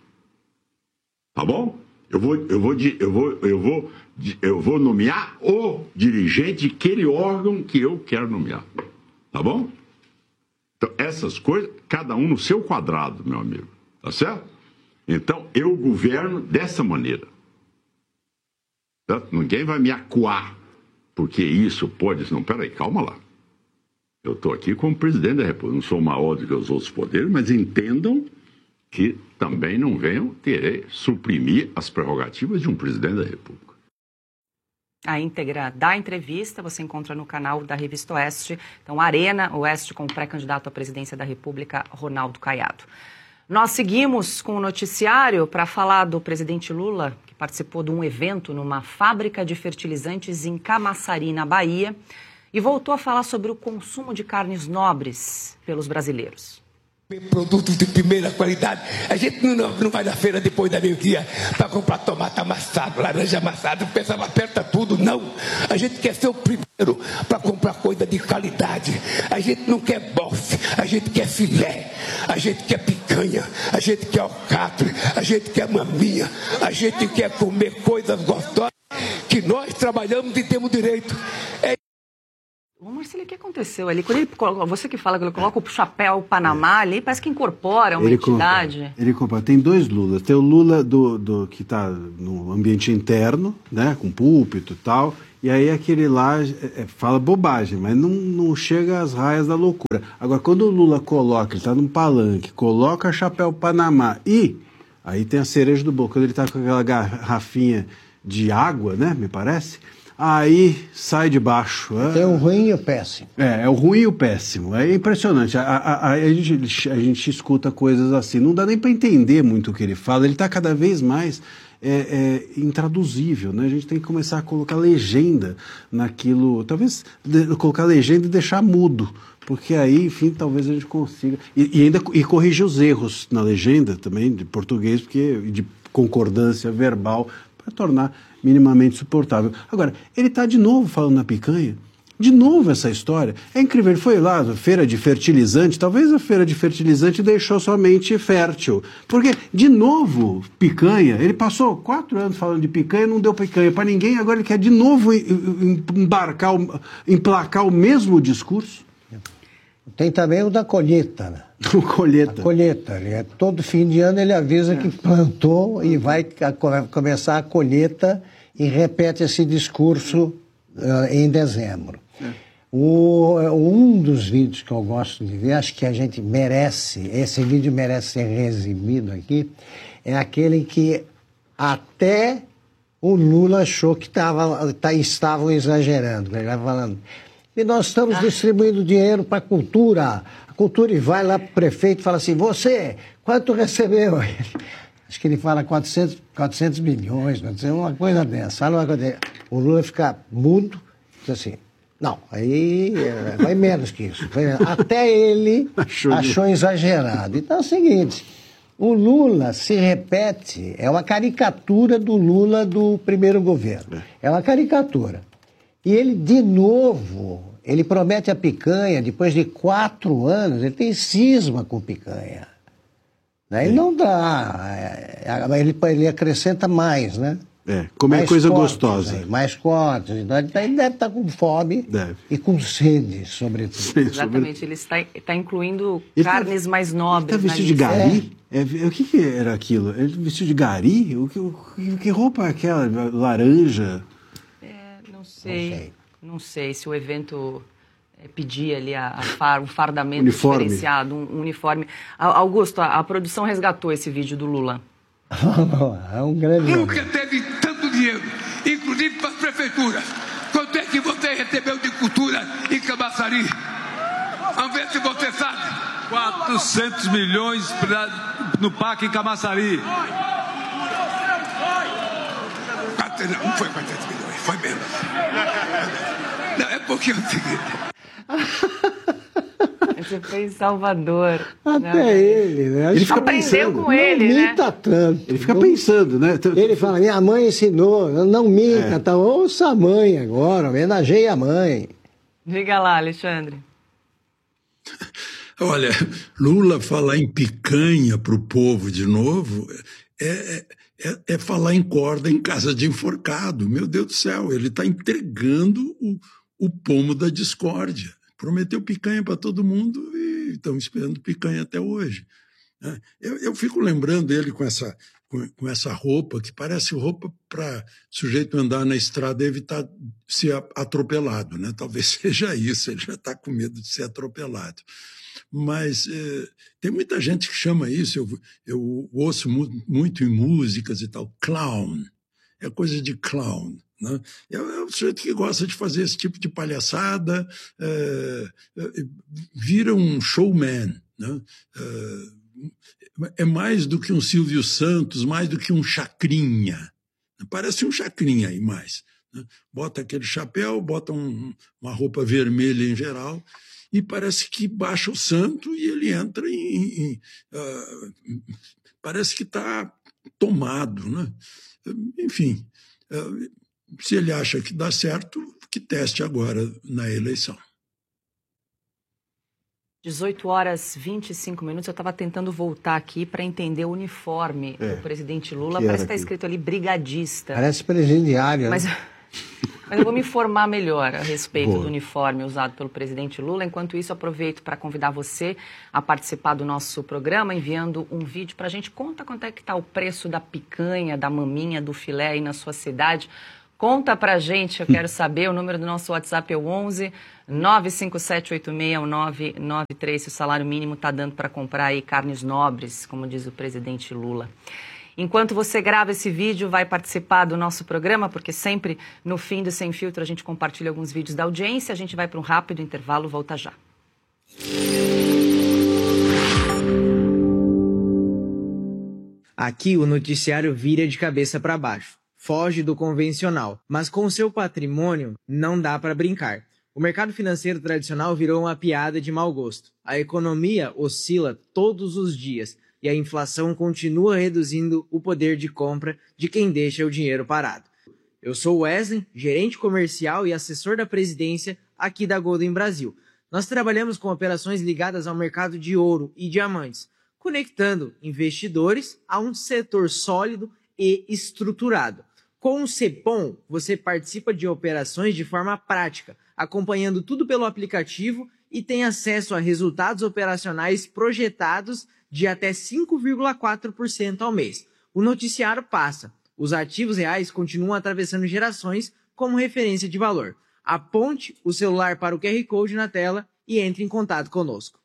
Tá bom? Eu vou, eu vou, eu vou, eu vou, eu vou nomear o dirigente de aquele órgão que eu quero nomear. Tá bom? Então, essas coisas, cada um no seu quadrado, meu amigo. Tá certo? Então, eu governo dessa maneira. Certo? Ninguém vai me acuar, porque isso pode... Não, peraí, calma lá. Eu estou aqui como presidente da República. Não sou maior do que os outros poderes, mas entendam que também não venham querer suprimir as prerrogativas de um presidente da República. A íntegra da entrevista você encontra no canal da Revista Oeste. Então, Arena Oeste com o pré-candidato à presidência da República, Ronaldo Caiado. Nós seguimos com o noticiário para falar do presidente Lula, que participou de um evento numa fábrica de fertilizantes em Camaçari, na Bahia, e voltou a falar sobre o consumo de carnes nobres pelos brasileiros. Produtos de primeira qualidade. A gente não, não vai na feira depois da meio-dia para comprar tomate amassado, laranja amassada, o pessoal aperta tudo. Não. A gente quer ser o primeiro para comprar coisa de qualidade. A gente não quer bofe, a gente quer filé, a gente quer picanha, a gente quer alcatre, a gente quer maminha, a gente quer comer coisas gostosas que nós trabalhamos e temos direito. É Marcílio, o que aconteceu ali? Quando ele, você que fala que ele coloca o chapéu, o Panamá ali, parece que incorpora uma ele entidade. Compra, ele compra. Tem dois Lulas. Tem o Lula do, do, que está no ambiente interno, né, com púlpito e tal, e aí aquele lá é, fala bobagem, mas não, não chega às raias da loucura. Agora, quando o Lula coloca, ele está num palanque, coloca chapéu Panamá e aí tem a cereja do bolo, quando ele está com aquela garrafinha de água, né, me parece, aí sai de baixo. Tem o ruim e o péssimo. É, é o ruim e o péssimo. É impressionante. A, a, a, a, gente, a gente escuta coisas assim, não dá nem para entender muito o que ele fala, ele está cada vez mais é, é, intraduzível, né? A gente tem que começar a colocar legenda naquilo, talvez de, colocar legenda e deixar mudo, porque aí, enfim, talvez a gente consiga, e, e ainda e corrigir os erros na legenda também, de português, porque de concordância verbal, para tornar minimamente suportável. Agora, ele está de novo falando na picanha, de novo essa história. É incrível, ele foi lá na feira de fertilizante, talvez a feira de fertilizante deixou somente fértil, porque, de novo, picanha, ele passou quatro anos falando de picanha, não deu picanha para ninguém, agora ele quer de novo embarcar, emplacar o mesmo discurso. Tem também o da colheita, né? O colheita. A colheita. Ele é, todo fim de ano ele avisa que plantou e vai a, começar a colheita e repete esse discurso uh, em dezembro. É. O, um dos vídeos que eu gosto de ver, acho que a gente merece, esse vídeo merece ser resumido aqui, é aquele que até o Lula achou que tava, tá, estavam exagerando. Ele estava falando... E nós estamos ah. distribuindo dinheiro para a cultura. A cultura, e vai lá para o prefeito e fala assim, você, quanto recebeu? Acho que ele fala quatrocentos, quatrocentos milhões, uma coisa dessa. Fala uma coisa dessa. O Lula fica mudo, diz assim, não, aí vai menos que isso. Até ele achou, achou exagerado. Então é o seguinte, o Lula se repete, é uma caricatura do Lula do primeiro governo. É uma caricatura. E ele, de novo, ele promete a picanha, depois de quatro anos, ele tem cisma com picanha. Né? Ele não dá, ele, ele acrescenta mais, né? É, comer mais coisa cortes, gostosa. Aí, mais cortes. Então ele deve estar com fome deve. E com sede, sobretudo. Sim, exatamente, ele está, está incluindo ele carnes tá, mais nobres. Ele está vestido de gari? É. É, o que, que era aquilo? Ele vestido de gari? O que, o, que roupa é aquela? Laranja? Não sei, não sei, não sei se o evento é, pedia ali a, a far, um fardamento uniforme. Diferenciado, um, um uniforme. Augusto, a, a produção resgatou esse vídeo do Lula. É um grande... Nunca teve tanto dinheiro, inclusive para as prefeituras. Quanto é que você recebeu de cultura em Camaçari? Vamos ver se você sabe. quatrocentos milhões pra, no Parque em Camaçari. Não, não foi quatrocentos milhões, foi menos. Não, é porque é o seguinte. Você foi em Salvador. Até né? ele, né? Ele fica aprendeu pensando, com ele, não né? minta tanto. Ele fica pensando, né? Ele fala, minha mãe ensinou, não minta, é. Tá, ouça a mãe agora, homenageie a mãe. Diga lá, Alexandre. Olha, Lula falar em picanha para o povo de novo é... É, é falar em corda em casa de enforcado. Meu Deus do céu, ele está entregando o, o pomo da discórdia. Prometeu picanha para todo mundo e estão esperando picanha até hoje. Eu, eu fico lembrando ele com essa, com, com essa roupa, que parece roupa para sujeito andar na estrada e evitar ser atropelado, né? Talvez seja isso, ele já está com medo de ser atropelado. Mas é, tem muita gente que chama isso, eu, eu ouço mu muito em músicas e tal, clown, é coisa de clown. Né? É, é o sujeito que gosta de fazer esse tipo de palhaçada, é, é, vira um showman. Né? É, é mais do que um Silvio Santos, mais do que um Chacrinha. Parece um Chacrinha aí mais. Né? Bota aquele chapéu, bota um, uma roupa vermelha em geral, e parece que baixa o santo e ele entra em... em uh, parece que está tomado. Né? Enfim, uh, se ele acha que dá certo, que teste agora na eleição. dezoito horas e vinte e cinco minutos, eu estava tentando voltar aqui para entender o uniforme é. do presidente Lula. Que Parece que está escrito ali brigadista. Parece presidiário. Mas... Né? Mas eu vou me informar melhor a respeito Boa. do uniforme usado pelo presidente Lula. Enquanto isso, aproveito para convidar você a participar do nosso programa, enviando um vídeo para a gente. Conta quanto é que está o preço da picanha, da maminha, do filé aí na sua cidade. Conta para a gente, eu quero saber. O número do nosso WhatsApp é o onze nove cinco sete oito seis nove nove três. Se o salário mínimo está dando para comprar aí carnes nobres, como diz o presidente Lula. Enquanto você grava esse vídeo, vai participar do nosso programa, porque sempre no fim do Sem Filtro a gente compartilha alguns vídeos da audiência. A gente vai para um rápido intervalo, volta já. Aqui o noticiário vira de cabeça para baixo. Foge do convencional, mas com seu patrimônio não dá para brincar. O mercado financeiro tradicional virou uma piada de mau gosto. A economia oscila todos os dias e a inflação continua reduzindo o poder de compra de quem deixa o dinheiro parado. Eu sou Wesley, gerente comercial e assessor da presidência aqui da Golden Brasil. Nós trabalhamos com operações ligadas ao mercado de ouro e diamantes, conectando investidores a um setor sólido e estruturado. Com o Cepom, você participa de operações de forma prática, acompanhando tudo pelo aplicativo e tem acesso a resultados operacionais projetados de até cinco vírgula quatro por cento ao mês. O noticiário passa. Os ativos reais continuam atravessando gerações como referência de valor. Aponte o celular para o Q R Code na tela e entre em contato conosco.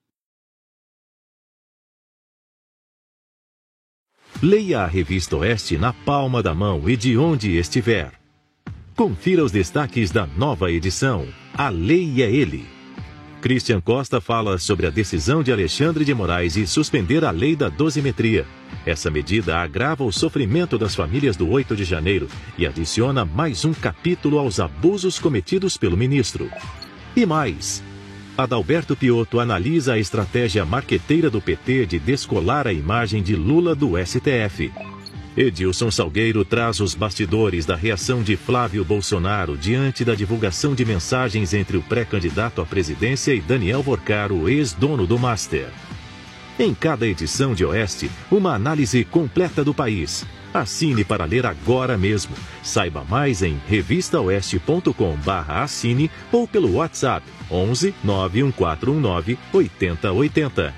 Leia a Revista Oeste na palma da mão e de onde estiver. Confira os destaques da nova edição. A Lei é Ele. Christian Costa fala sobre a decisão de Alexandre de Moraes de suspender a lei da dosimetria. Essa medida agrava o sofrimento das famílias do oito de janeiro e adiciona mais um capítulo aos abusos cometidos pelo ministro. E mais, Adalberto Piotto analisa a estratégia marqueteira do P T de descolar a imagem de Lula do S T F. Edilson Salgueiro traz os bastidores da reação de Flávio Bolsonaro diante da divulgação de mensagens entre o pré-candidato à presidência e Daniel Vorcaro, ex-dono do Master. Em cada edição de Oeste, uma análise completa do país. Assine para ler agora mesmo. Saiba mais em revista oeste ponto com barra assine ou pelo WhatsApp onze nove um quatro um nove oito zero oito zero.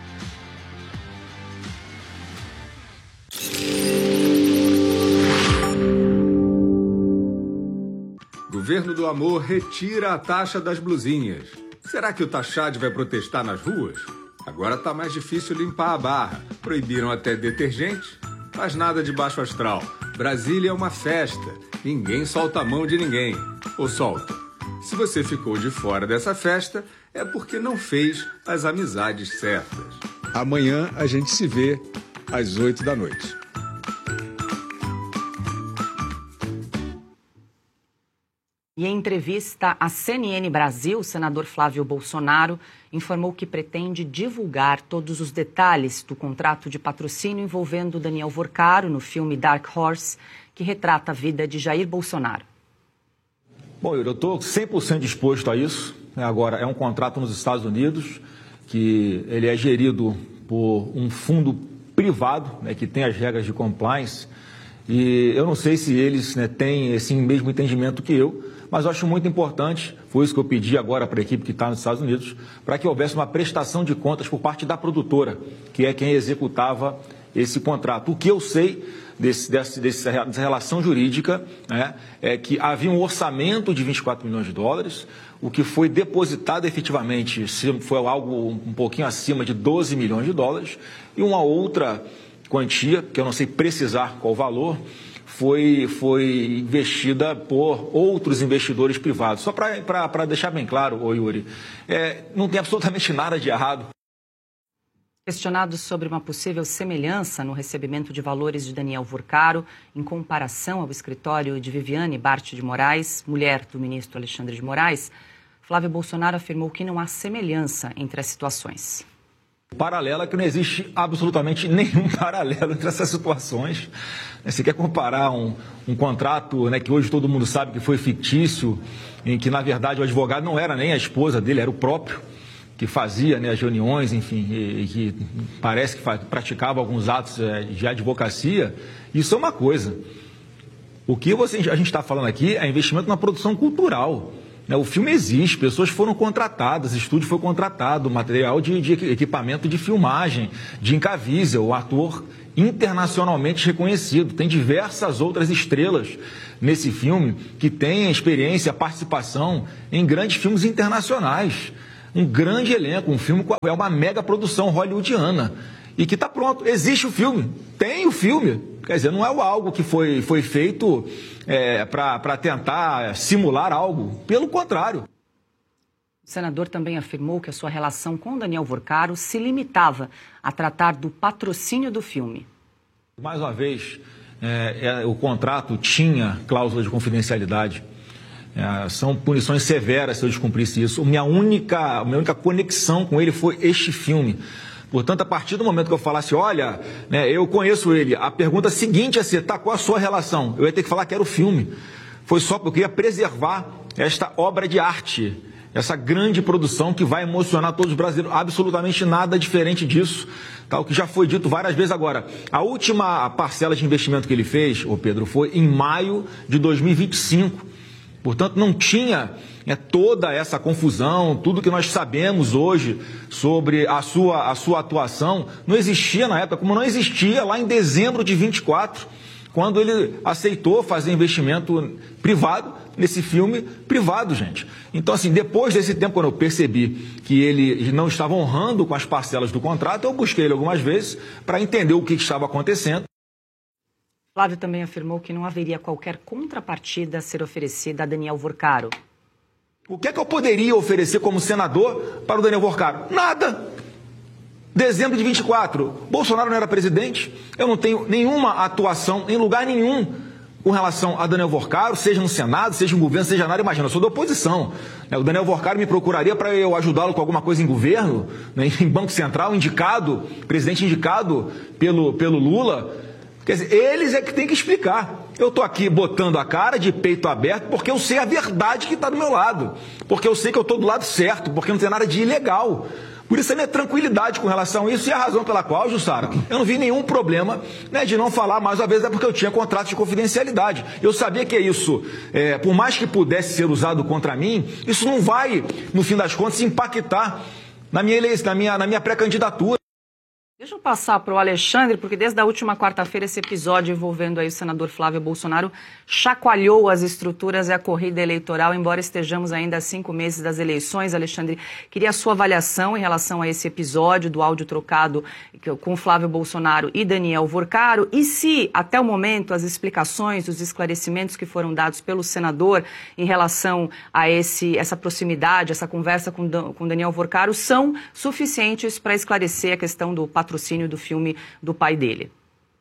Governo do Amor retira a taxa das blusinhas. Será que o Taxade vai protestar nas ruas? Agora tá mais difícil limpar a barra. Proibiram até detergente, mas nada de baixo astral. Brasília é uma festa. Ninguém solta a mão de ninguém. Ou solta. Se você ficou de fora dessa festa, é porque não fez as amizades certas. Amanhã a gente se vê às oito da noite. E em entrevista à C N N Brasil, o senador Flávio Bolsonaro informou que pretende divulgar todos os detalhes do contrato de patrocínio envolvendo Daniel Vorcaro no filme Dark Horse, que retrata a vida de Jair Bolsonaro. Bom, eu estou cem por cento disposto a isso. Agora, é um contrato nos Estados Unidos, que ele é gerido por um fundo privado, né, que tem as regras de compliance, e eu não sei se eles, né, têm esse mesmo entendimento que eu, mas eu acho muito importante, foi isso que eu pedi agora para a equipe que está nos Estados Unidos, para que houvesse uma prestação de contas por parte da produtora, que é quem executava esse contrato. O que eu sei desse, desse, dessa relação jurídica, né, é que havia um orçamento de vinte e quatro milhões de dólares, o que foi depositado efetivamente foi algo um pouquinho acima de doze milhões de dólares, e uma outra quantia, que eu não sei precisar qual o valor, foi, foi investida por outros investidores privados. Só para deixar bem claro, ô Yuri, é, não tem absolutamente nada de errado. Questionado sobre uma possível semelhança no recebimento de valores de Daniel Vorcaro em comparação ao escritório de Viviane Bart de Moraes, mulher do ministro Alexandre de Moraes, Flávio Bolsonaro afirmou que não há semelhança entre as situações. Paralela que não existe absolutamente nenhum paralelo entre essas situações. Você quer comparar um, um contrato, né, que hoje todo mundo sabe que foi fictício, em que na verdade o advogado não era nem a esposa dele, era o próprio, que fazia, né, as reuniões, enfim, e, e que parece que praticava alguns atos é, de advocacia. Isso é uma coisa. O que você, a gente está falando aqui é investimento na produção cultural. Né? O filme existe, pessoas foram contratadas, estúdio foi contratado, material de, de equipamento de filmagem, de Incavizel, o ator internacionalmente reconhecido. Tem diversas outras estrelas nesse filme que têm experiência, participação em grandes filmes internacionais. Um grande elenco, um filme é uma mega produção hollywoodiana. E que está pronto, existe o filme, tem o filme. Quer dizer, não é algo que foi, foi feito é, para tentar simular algo, pelo contrário. O senador também afirmou que a sua relação com Daniel Vorcaro se limitava a tratar do patrocínio do filme. Mais uma vez, é, é, o contrato tinha cláusula de confidencialidade. É, são punições severas se eu descumprisse isso. Minha única, minha única conexão com ele foi este filme. Portanto, a partir do momento que eu falasse, olha, né, eu conheço ele, a pergunta seguinte ia ser, tá, qual a sua relação? Eu ia ter que falar que era o filme. Foi só porque eu queria preservar esta obra de arte, essa grande produção que vai emocionar todos os brasileiros. Absolutamente nada diferente disso, tá? O que já foi dito várias vezes agora. A última parcela de investimento que ele fez, ô Pedro, foi em maio de dois mil e vinte e cinco. Portanto, não tinha é, toda essa confusão, tudo que nós sabemos hoje sobre a sua, a sua atuação, não existia na época, como não existia lá em dezembro de vinte e quatro, quando ele aceitou fazer investimento privado nesse filme privado, gente. Então, assim, depois desse tempo, quando eu percebi que ele não estava honrando com as parcelas do contrato, eu busquei ele algumas vezes para entender o que estava acontecendo. Flávio também afirmou que não haveria qualquer contrapartida a ser oferecida a Daniel Vorcaro. O que é que eu poderia oferecer como senador para o Daniel Vorcaro? Nada. Dezembro de vinte e quatro, Bolsonaro não era presidente, eu não tenho nenhuma atuação em lugar nenhum com relação a Daniel Vorcaro, seja no Senado, seja no governo, seja na área, imagina, eu sou da oposição. O Daniel Vorcaro me procuraria para eu ajudá-lo com alguma coisa em governo, né, em Banco Central, indicado, presidente indicado pelo, pelo Lula. Quer dizer, eles é que tem que explicar. Eu estou aqui botando a cara de peito aberto porque eu sei a verdade que está do meu lado. Porque eu sei que eu estou do lado certo, porque não tem nada de ilegal. Por isso a minha tranquilidade com relação a isso e a razão pela qual, Jussara, eu não vi nenhum problema, né, de não falar mais uma vez, é porque eu tinha contrato de confidencialidade. Eu sabia que isso, é, por mais que pudesse ser usado contra mim, isso não vai, no fim das contas, impactar na minha eleição, na minha, na minha pré-candidatura. Deixa eu passar para o Alexandre, porque desde a última quarta-feira esse episódio envolvendo aí o senador Flávio Bolsonaro chacoalhou as estruturas e a corrida eleitoral, embora estejamos ainda a cinco meses das eleições. Alexandre, queria a sua avaliação em relação a esse episódio do áudio trocado com Flávio Bolsonaro e Daniel Vorcaro, e se, até o momento, as explicações, os esclarecimentos que foram dados pelo senador em relação a esse, essa proximidade, essa conversa com, com Daniel Vorcaro são suficientes para esclarecer a questão do patrocínio patrocínio do filme do pai dele.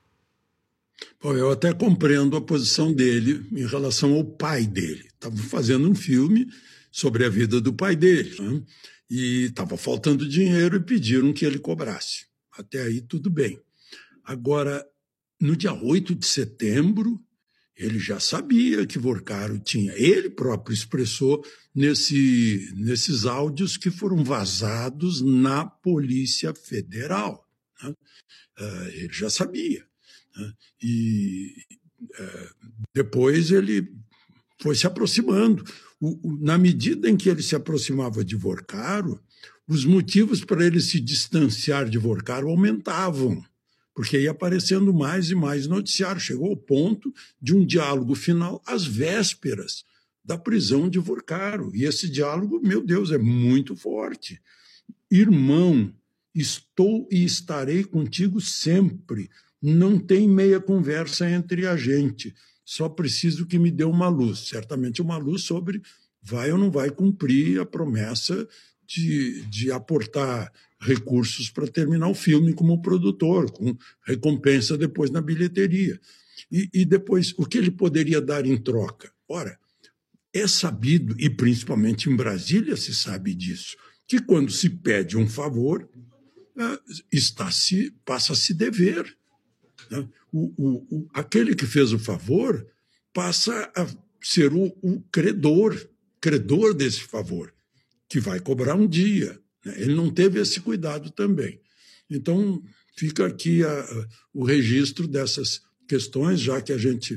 Bom, eu até compreendo a posição dele em relação ao pai dele. Estava fazendo um filme sobre a vida do pai dele, né? E estava faltando dinheiro e pediram que ele cobrasse. Até aí tudo bem. Agora, no dia oito de setembro, ele já sabia que Vorcaro tinha. Ele próprio expressou nesse, nesses áudios que foram vazados na Polícia Federal. Né? Uh, ele já sabia. Né? E uh, depois ele foi se aproximando. O, o, na medida em que ele se aproximava de Vorcaro, os motivos para ele se distanciar de Vorcaro aumentavam, porque ia aparecendo mais e mais noticiário. Chegou ao ponto de um diálogo final às vésperas da prisão de Vorcaro. E esse diálogo, meu Deus, é muito forte. Irmão, estou e estarei contigo sempre. Não tem meia conversa entre a gente. Só preciso que me dê uma luz. Certamente uma luz sobre vai ou não vai cumprir a promessa de, de aportar recursos para terminar o filme como produtor, com recompensa depois na bilheteria. E, e depois, o que ele poderia dar em troca? Ora, é sabido, e principalmente em Brasília se sabe disso, que quando se pede um favor, está -se, passa a se dever. Né? O, o, o, aquele que fez o favor passa a ser o, o credor, credor desse favor, que vai cobrar um dia. Né? Ele não teve esse cuidado também. Então, fica aqui a, a, o registro dessas questões, já que a gente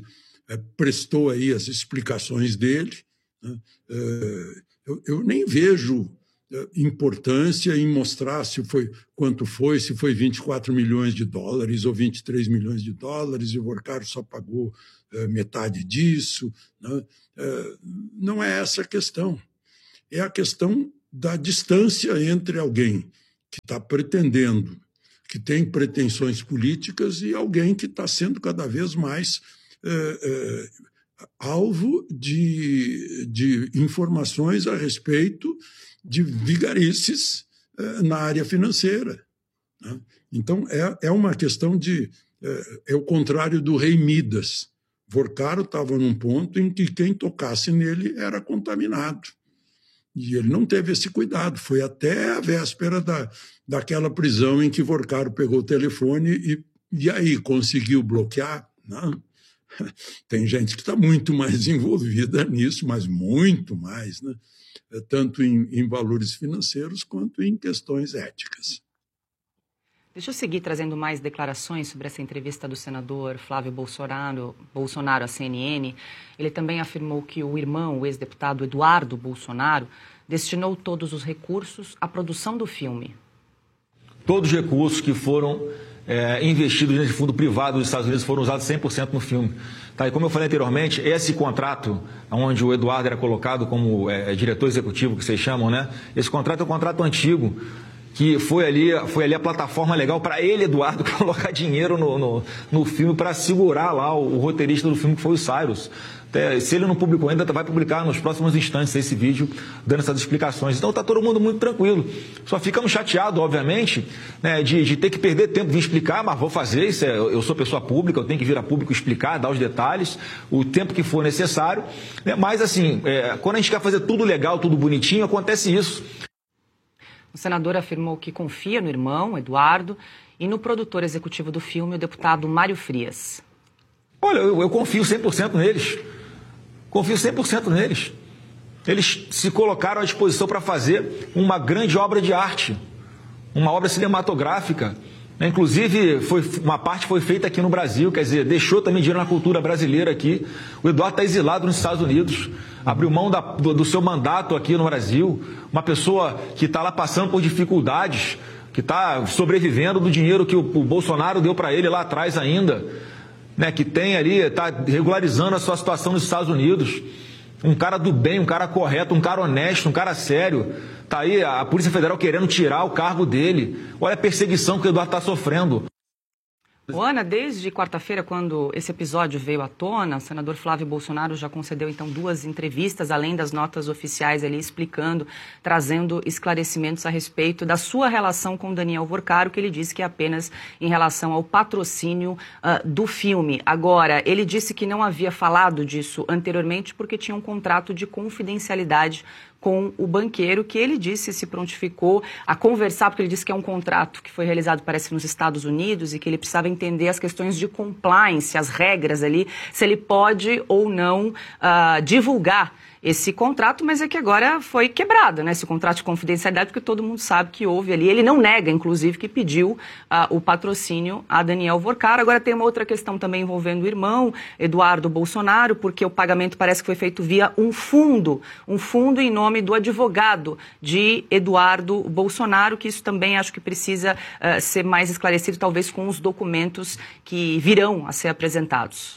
é, prestou aí as explicações dele. Né? É, eu, eu nem vejo importância em mostrar se foi, quanto foi, se foi vinte e quatro milhões de dólares ou vinte e três milhões de dólares, e o Vorcaro só pagou é, metade disso. Né? É, não é essa a questão. É a questão da distância entre alguém que está pretendendo, que tem pretensões políticas, e alguém que está sendo cada vez mais é, é, alvo de, de informações a respeito de vigarices eh, na área financeira. Né? Então, é, é uma questão de... É, é o contrário do rei Midas. Vorcaro estava num ponto em que quem tocasse nele era contaminado. E ele não teve esse cuidado. Foi até a véspera da, daquela prisão em que Vorcaro pegou o telefone e, e aí conseguiu bloquear. Não. Tem gente que está muito mais envolvida nisso, mas muito mais, né? Tanto em, em valores financeiros quanto em questões éticas. Deixa eu seguir trazendo mais declarações sobre essa entrevista do senador Flávio Bolsonaro, Bolsonaro à C N N. Ele também afirmou que o irmão, o ex-deputado Eduardo Bolsonaro, destinou todos os recursos à produção do filme. Todos os recursos que foram é, investidos nesse fundo privado dos Estados Unidos foram usados cem por cento no filme. Tá, e como eu falei anteriormente, esse contrato, onde o Eduardo era colocado como é, diretor executivo, que vocês chamam, né? Esse contrato é um contrato antigo, que foi ali, foi ali a plataforma legal para ele, Eduardo, colocar dinheiro no, no, no filme para segurar lá o, o roteirista do filme, que foi o Cyrus. Até, se ele não publicou ainda, vai publicar nos próximos instantes esse vídeo, dando essas explicações. Então está todo mundo muito tranquilo. Só ficamos chateados, obviamente, né, de, de ter que perder tempo de explicar, mas vou fazer isso. É, eu sou pessoa pública, eu tenho que vir a público explicar, dar os detalhes, o tempo que for necessário. Né, mas, assim, é, quando a gente quer fazer tudo legal, tudo bonitinho, acontece isso. O senador afirmou que confia no irmão, Eduardo, e no produtor executivo do filme, o deputado Mário Frias. Olha, eu, eu confio cem por cento neles. Confio cem por cento neles. Eles se colocaram à disposição para fazer uma grande obra de arte, uma obra cinematográfica. Inclusive, foi, uma parte foi feita aqui no Brasil, quer dizer, deixou também dinheiro na cultura brasileira aqui. O Eduardo está exilado nos Estados Unidos, abriu mão da, do, do seu mandato aqui no Brasil. Uma pessoa que está lá passando por dificuldades, que está sobrevivendo do dinheiro que o, o Bolsonaro deu para ele lá atrás ainda. Né, que tem ali, está regularizando a sua situação nos Estados Unidos. Um cara do bem, um cara correto, um cara honesto, um cara sério. Está aí a Polícia Federal querendo tirar o cargo dele. Olha a perseguição que o Eduardo está sofrendo. Ô, Ana, desde quarta-feira, quando esse episódio veio à tona, o senador Flávio Bolsonaro já concedeu, então, duas entrevistas, além das notas oficiais ali, explicando, trazendo esclarecimentos a respeito da sua relação com Daniel Vorcaro, que ele disse que é apenas em relação ao patrocínio uh, do filme. Agora, ele disse que não havia falado disso anteriormente porque tinha um contrato de confidencialidade com o banqueiro, que ele disse se prontificou a conversar, porque ele disse que é um contrato que foi realizado, parece, nos Estados Unidos, e que ele precisava entender as questões de compliance, as regras ali, se ele pode ou não uh, divulgar esse contrato, mas é que agora foi quebrado, né, esse contrato de confidencialidade, porque todo mundo sabe que houve ali. Ele não nega, inclusive, que pediu uh, o patrocínio a Daniel Vorcaro. Agora tem uma outra questão também envolvendo o irmão, Eduardo Bolsonaro, porque o pagamento parece que foi feito via um fundo, um fundo em nome do advogado de Eduardo Bolsonaro, que isso também acho que precisa uh, ser mais esclarecido, talvez com os documentos que virão a ser apresentados.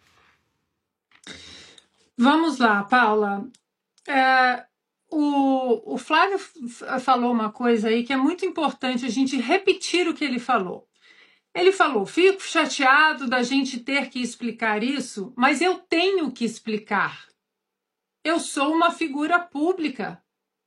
Vamos lá, Paula. É, o, o Flávio falou uma coisa aí que é muito importante a gente repetir o que ele falou. Ele falou, fico chateado da gente ter que explicar isso, mas eu tenho que explicar. Eu sou uma figura pública.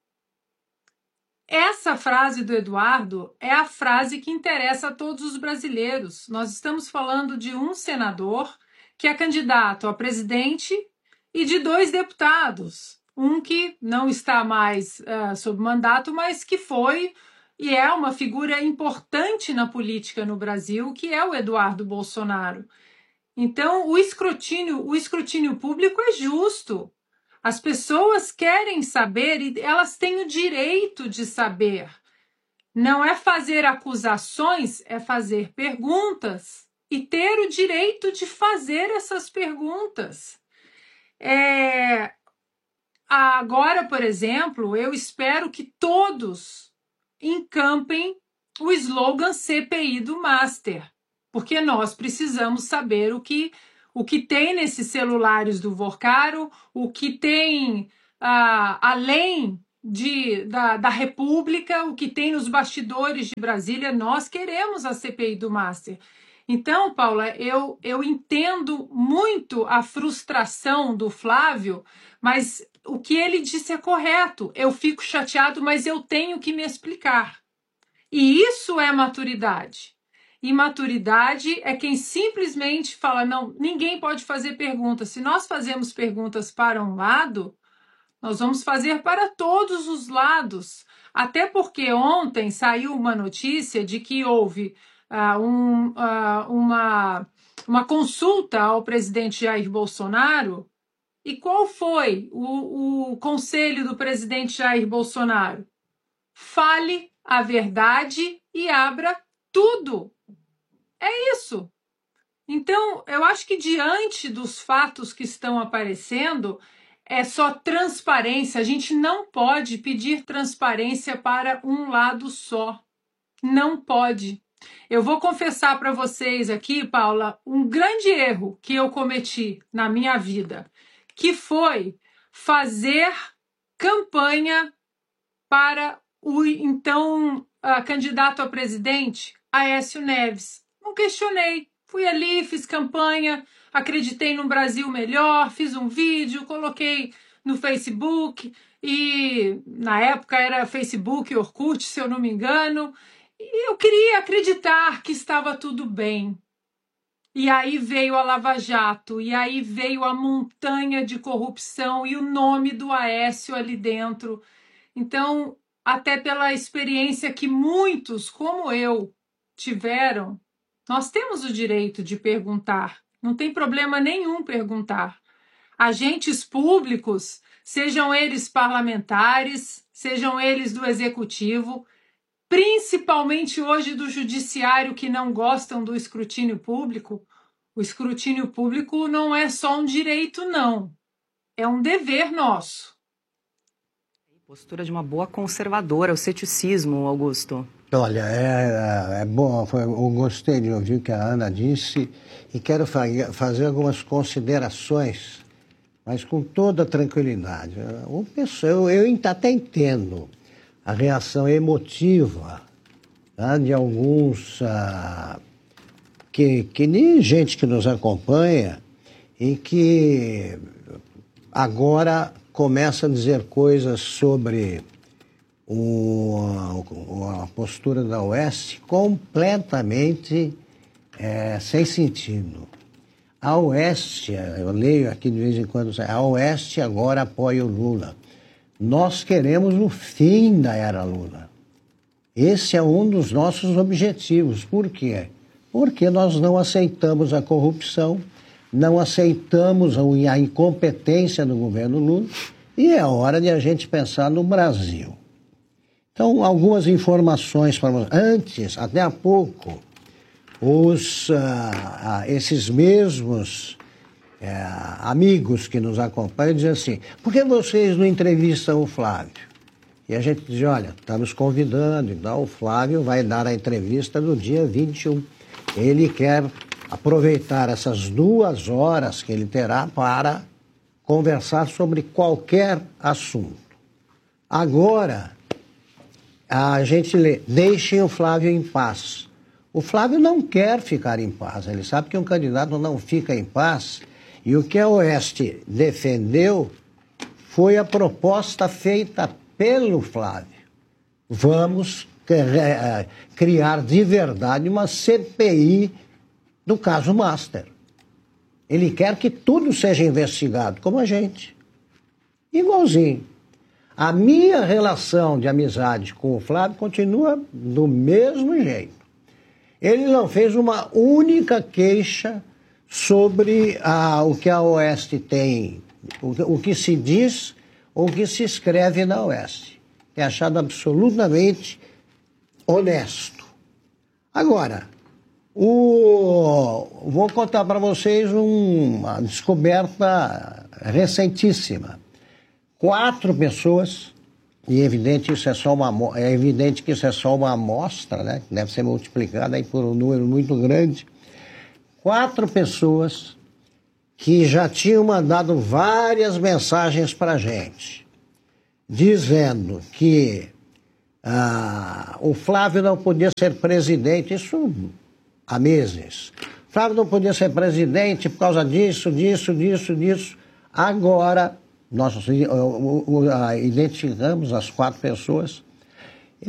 Essa frase do Eduardo é a frase que interessa a todos os brasileiros. Nós estamos falando de um senador que é candidato a presidente e de dois deputados, um que não está mais uh, sob mandato, mas que foi e é uma figura importante na política no Brasil, que é o Eduardo Bolsonaro. Então, o escrutínio, o escrutínio público é justo. As pessoas querem saber e elas têm o direito de saber. Não é fazer acusações, é fazer perguntas e ter o direito de fazer essas perguntas. É... Agora, por exemplo, eu espero que todos encampem o slogan C P I do Master, porque nós precisamos saber o que, o que tem nesses celulares do Vorcaro, o que tem ah, além de, da, da República, o que tem nos bastidores de Brasília. Nós queremos a C P I do Master. Então, Paula, eu, eu entendo muito a frustração do Flávio, mas o que ele disse é correto. Eu fico chateado, mas eu tenho que me explicar. E isso é maturidade. E maturidade é quem simplesmente fala, não, ninguém pode fazer perguntas. Se nós fazemos perguntas para um lado, nós vamos fazer para todos os lados. Até porque ontem saiu uma notícia de que houve uh, um, uh, uma, uma consulta ao presidente Jair Bolsonaro. E qual foi o, o conselho do presidente Jair Bolsonaro? Fale a verdade e abra tudo. É isso. Então, eu acho que diante dos fatos que estão aparecendo, é só transparência. A gente não pode pedir transparência para um lado só. Não pode. Eu vou confessar para vocês aqui, Paula, um grande erro que eu cometi na minha vida, que foi fazer campanha para o então uh, candidato a presidente, Aécio Neves. Não questionei. Fui ali, fiz campanha, acreditei num Brasil melhor, fiz um vídeo, coloquei no Facebook, e na época era Facebook e Orkut, se eu não me engano, e eu queria acreditar que estava tudo bem. E aí veio a Lava Jato, e aí veio a montanha de corrupção e o nome do Aécio ali dentro. Então, até pela experiência que muitos, como eu, tiveram, nós temos o direito de perguntar. Não tem problema nenhum perguntar. Agentes públicos, sejam eles parlamentares, sejam eles do executivo, principalmente hoje do judiciário, que não gostam do escrutínio público. O escrutínio público não é só um direito, não. É um dever nosso. Postura de uma boa conservadora, o ceticismo, Augusto. Olha, é, é bom, foi, eu gostei de ouvir o que a Ana disse e quero fa fazer algumas considerações, mas com toda tranquilidade. Eu, eu até entendo a reação emotiva, tá, de alguns, ah, que, que nem gente que nos acompanha e que agora começa a dizer coisas sobre o, a postura da Oeste completamente é, sem sentido. A Oeste, eu leio aqui de vez em quando, a Oeste agora apoia o Lula. Nós queremos o fim da era Lula. Esse é um dos nossos objetivos. Por quê? Porque nós não aceitamos a corrupção, não aceitamos a incompetência do governo Lula e é hora de a gente pensar no Brasil. Então, algumas informações para nós. Antes, até há pouco, os, ah, ah, esses mesmos é, amigos que nos acompanham diziam assim, por que vocês não entrevistam o Flávio? E a gente diz, olha, está nos convidando, então o Flávio vai dar a entrevista no dia vinte e um. Ele quer aproveitar essas duas horas que ele terá para conversar sobre qualquer assunto. Agora, a gente lê, deixem o Flávio em paz. O Flávio não quer ficar em paz, ele sabe que um candidato não fica em paz, e o que a Oeste defendeu foi a proposta feita pelo Flávio. Vamos criar de verdade uma C P I do caso Master. Ele quer que tudo seja investigado, como a gente. Igualzinho. A minha relação de amizade com o Flávio continua do mesmo jeito. Ele não fez uma única queixa sobre ah, o que a Oeste tem, o, o que se diz ou o que se escreve na Oeste. É achado absolutamente honesto. Agora, O... Vou contar para vocês uma descoberta recentíssima. Quatro pessoas, e é evidente, isso é, só uma, é evidente que isso é só uma amostra, né? Que deve ser multiplicada aí por um número muito grande. Quatro pessoas que já tinham mandado várias mensagens para a gente, dizendo que ah, o Flávio não podia ser presidente, isso há meses. Flávio não podia ser presidente por causa disso, disso, disso, disso. Agora, nós identificamos as quatro pessoas